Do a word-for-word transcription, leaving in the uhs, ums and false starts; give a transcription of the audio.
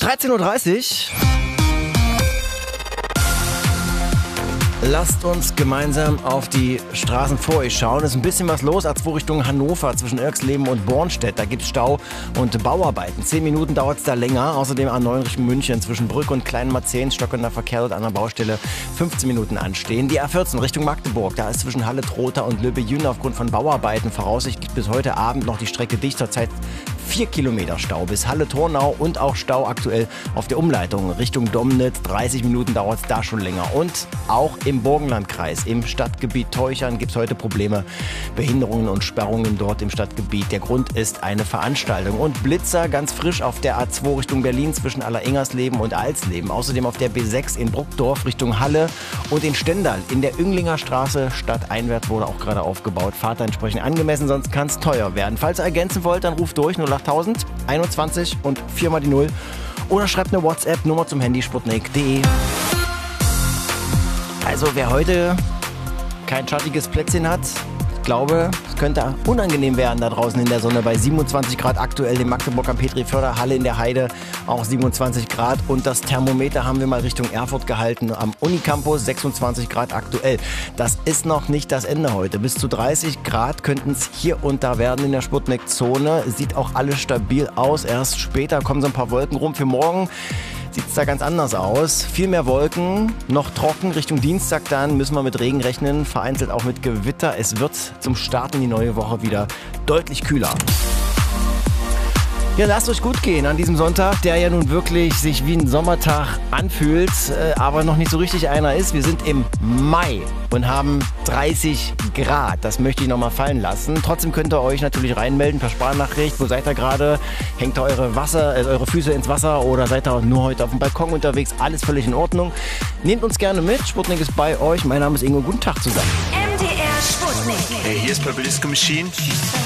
dreizehn Uhr dreißig. Lasst uns gemeinsam auf die Straßen vor euch schauen. Es ist ein bisschen was los, A zwei Richtung Hannover zwischen Irxleben und Bornstedt. Da gibt es Stau und Bauarbeiten. Zehn Minuten dauert es da länger. Außerdem A neun Richtung München zwischen Brück und Kleinmarzehn stockender Verkehr dort an der Baustelle fünfzehn Minuten anstehen. Die A vierzehn Richtung Magdeburg. Da ist zwischen Halle-Trotha und Löbe-Jün aufgrund von Bauarbeiten voraussichtlich bis heute Abend noch die Strecke dicht. Zurzeit vier Kilometer Stau bis Halle-Tornau und auch Stau aktuell auf der Umleitung Richtung Domnitz. dreißig Minuten dauert es da schon länger. Und auch im Burgenlandkreis, im Stadtgebiet Teuchern gibt es heute Probleme, Behinderungen und Sperrungen dort im Stadtgebiet. Der Grund ist eine Veranstaltung. Und Blitzer ganz frisch auf der A zwei Richtung Berlin zwischen Allerengersleben und Alsleben. Außerdem auf der B sechs in Bruckdorf Richtung Halle und in Stendal in derÜnglinger Straße stadteinwärts wurde auch gerade aufgebaut. Fahrt entsprechend angemessen, sonst kann es teuer werden. Falls ihr ergänzen wollt, dann ruft durch null achttausend einundzwanzig und viermal die Null oder schreibt eine WhatsApp-Nummer zum Handy sputnik punkt de. Also wer heute kein schattiges Plätzchen hat, ich glaube, es könnte unangenehm werden da draußen in der Sonne bei siebenundzwanzig Grad aktuell in Magdeburg am Petri-Förder-Halle in der Heide auch siebenundzwanzig Grad und das Thermometer haben wir mal Richtung Erfurt gehalten am Unicampus sechsundzwanzig Grad aktuell. Das ist noch nicht das Ende heute. Bis zu dreißig Grad könnten es hier und da werden in der Sputnik-Zone. Sieht auch alles stabil aus. Erst später kommen so ein paar Wolken rum. Für morgen sieht es da ganz anders aus. Viel mehr Wolken, noch trocken. Richtung Dienstag dann müssen wir mit Regen rechnen, vereinzelt auch mit Gewitter. Es wird zum Start in die neue Woche wieder deutlich kühler. Ja, lasst euch gut gehen an diesem Sonntag, der ja nun wirklich sich wie ein Sommertag anfühlt, äh, aber noch nicht so richtig einer ist. Wir sind im Mai und haben dreißig Grad. Das möchte ich nochmal fallen lassen. Trotzdem könnt ihr euch natürlich reinmelden per Sprachnachricht. Wo seid ihr gerade? Hängt ihr eure, Wasser, äh, eure Füße ins Wasser oder seid ihr nur heute auf dem Balkon unterwegs? Alles völlig in Ordnung. Nehmt uns gerne mit. Sputnik ist bei euch. Mein Name ist Ingo. Guten Tag zusammen. M D R Sputnik. Hey, hier ist Purple Disco Machine.